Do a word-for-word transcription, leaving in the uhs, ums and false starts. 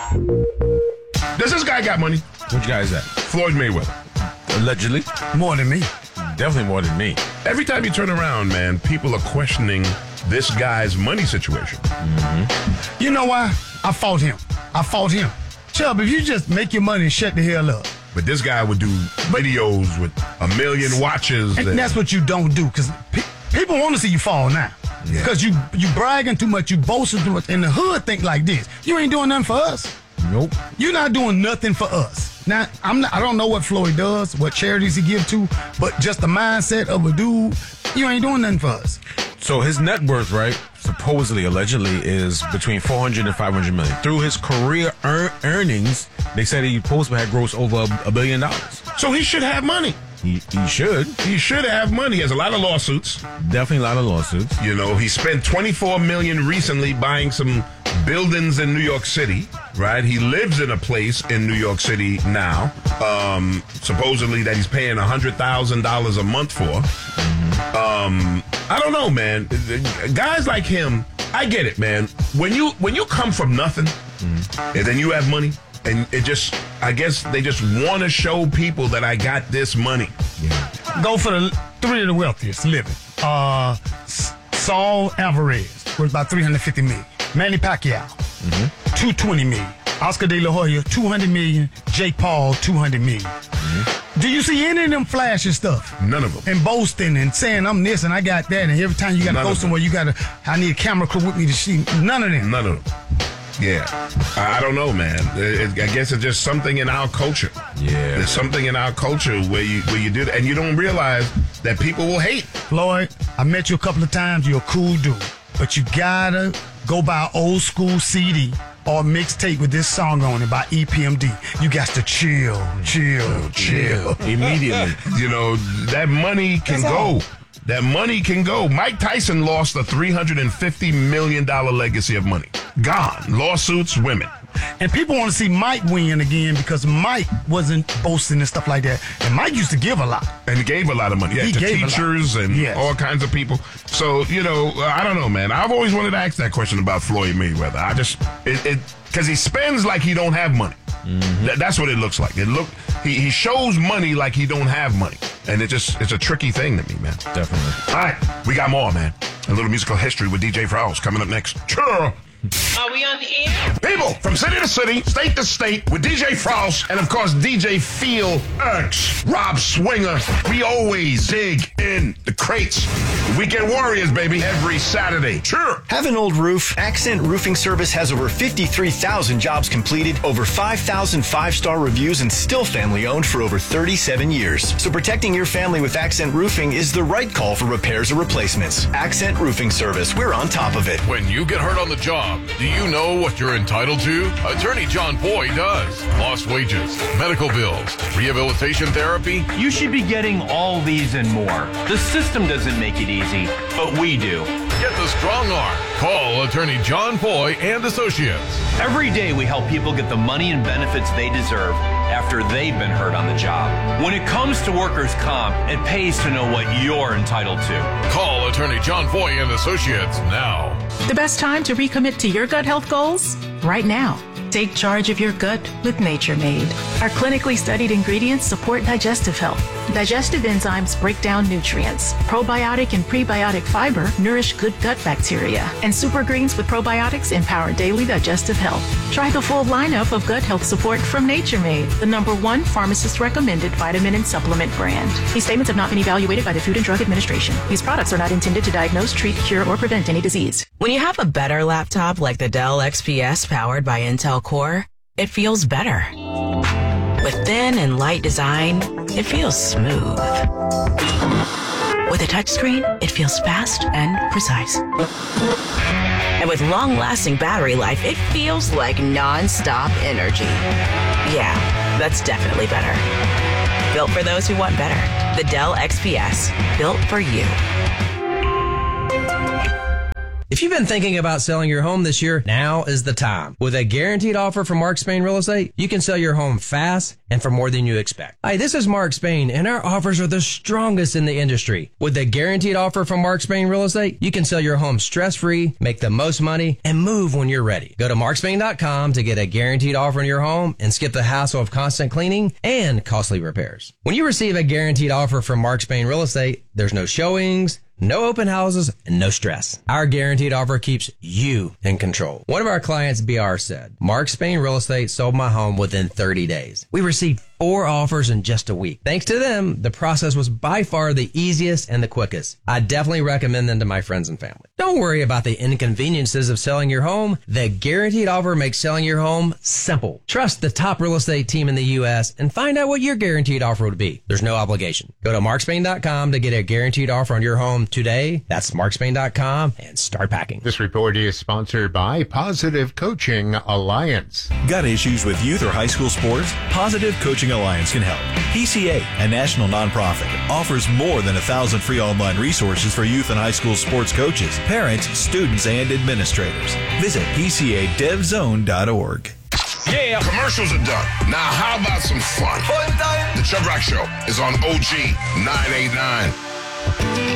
Does this guy got money? Which guy is that? Floyd Mayweather. Allegedly. More than me. Definitely more than me. Every time you turn around, man, people are questioning this guy's money situation. Mm-hmm. You know why? I fought him. I fought him. Chubb, if you just make your money and shut the hell up. But this guy would do videos with a million watches. And, and that's what you don't do, because pe- people want to see you fall now. Because yeah. you you bragging too much, you boasting too much. And the hood think like this. You ain't doing nothing for us. Nope. You're not doing nothing for us. Now, I'm not, I don't know what Floyd does, what charities he give to, but just the mindset of a dude, you ain't doing nothing for us. So his net worth, right, supposedly, allegedly, is between four hundred and five hundred million. Through his career ear- earnings, they said he supposedly had grossed over a, a billion dollars. So he should have money. He, he should. He should have money. He has a lot of lawsuits. Definitely a lot of lawsuits. You know, he spent twenty-four million dollars recently buying some buildings in New York City, right? He lives in a place in New York City now, um, supposedly that he's paying one hundred thousand dollars a month for. Mm-hmm. Um, I don't know, man. Guys like him, I get it, man. When you when you come from nothing, mm-hmm. and then you have money, and it just, I guess they just want to show people that I got this money. Yeah. Go for the three of the wealthiest living. Uh, Saul Alvarez worth about three hundred fifty million. Manny Pacquiao, mm-hmm. two hundred twenty million. Oscar De La Hoya, two hundred million. Jake Paul, two hundred million. Mm-hmm. Do you see any of them flashing stuff? None of them. And boasting and saying I'm this and I got that, and every time you got to go somewhere, you got to, I need a camera crew with me to see. None of them. None of them. Yeah. I, I don't know, man. It, I guess it's just something in our culture. Yeah. There's something in our culture where you where you do that, and you don't realize that people will hate. Floyd, I met you a couple of times. You're a cool dude. But you gotta go buy an old school C D or mixtape with this song on it by E P M D. You got to chill, chill, chill. Immediately. You know, that money can That's go. all. That money can go. Mike Tyson lost a three hundred fifty million dollars legacy of money. Gone. Lawsuits, women. And people want to see Mike win again because Mike wasn't boasting and stuff like that. And Mike used to give a lot. And he gave a lot of money. Yeah, he to gave teachers and yes. all kinds of people. So, you know, I don't know, man. I've always wanted to ask that question about Floyd Mayweather. I just, it, it, because he spends like he don't have money. Mm-hmm. Th- that's what it looks like. It look he, he shows money like he don't have money. And it just, it's a tricky thing to me, man. Definitely. All right, we got more, man. A little musical history with D J Frouse coming up next. Sure. Are we on the air? People from city to city, state to state, with D J Frouse and, of course, D J Feel X, Rob Swinger. We always dig in the crates. Weekend Warriors, baby, every Saturday. Sure. Have an old roof? Accent Roofing Service has over fifty-three thousand jobs completed, over five thousand five-star reviews, and still family-owned for over thirty-seven years. So protecting your family with Accent Roofing is the right call for repairs or replacements. Accent Roofing Service, we're on top of it. When you get hurt on the job, do you know what you're entitled to? Attorney John Boy does. Lost wages, medical bills, rehabilitation therapy. You should be getting all these and more. The system doesn't make it easy, but we do. Get the strong arm. Call Attorney John Boy and Associates. Every day we help people get the money and benefits they deserve after they've been hurt on the job. When it comes to workers' comp, it pays to know what you're entitled to. Call Attorney John Boy and Associates now. The best time to recommit to your gut health goals? Right now. Take charge of your gut with Nature Made. Our clinically studied ingredients support digestive health. Digestive enzymes break down nutrients. Probiotic and prebiotic fiber nourish good gut bacteria. And super greens with probiotics empower daily digestive health. Try the full lineup of gut health support from Nature Made, the number one pharmacist-recommended vitamin and supplement brand. These statements have not been evaluated by the Food and Drug Administration. These products are not intended to diagnose, treat, cure, or prevent any disease. When you have a better laptop like the Dell X P S powered by Intel Core, it feels better. With thin and light design, it feels smooth. With a touchscreen, it feels fast and precise. And with long-lasting battery life, it feels like non-stop energy. Yeah, that's definitely better. Built for those who want better. The Dell X P S, built for you. If you've been thinking about selling your home this year, now is the time. With a guaranteed offer from Mark Spain Real Estate, you can sell your home fast and for more than you expect. Hi, this is Mark Spain, and our offers are the strongest in the industry. With the guaranteed offer from Mark Spain Real Estate, you can sell your home stress-free, make the most money, and move when you're ready. Go to mark spain dot com to get a guaranteed offer on your home and skip the hassle of constant cleaning and costly repairs. When you receive a guaranteed offer from Mark Spain Real Estate, there's no showings, no open houses, and no stress. Our guaranteed offer keeps you in control. One of our clients, B R, said, Mark Spain Real Estate sold my home within thirty days. We received four offers in just a week. Thanks to them, the process was by far the easiest and the quickest. I definitely recommend them to my friends and family. Don't worry about the inconveniences of selling your home. The guaranteed offer makes selling your home simple. Trust the top real estate team in the U S and find out what your guaranteed offer would be. There's no obligation. Go to mark spain dot com to get a guaranteed offer on your home today. That's mark spain dot com and start packing. This report is sponsored by Positive Coaching Alliance. Got issues with youth or high school sports? Positive Coaching Alliance can help. P C A, a national nonprofit, offers more than a thousand free online resources for youth and high school sports coaches, parents, students, and administrators. Visit p c a dev zone dot org. Yeah, commercials are done. Now how about some fun? Fun time. The Chubb Rock Show is on O G nine eighty-nine.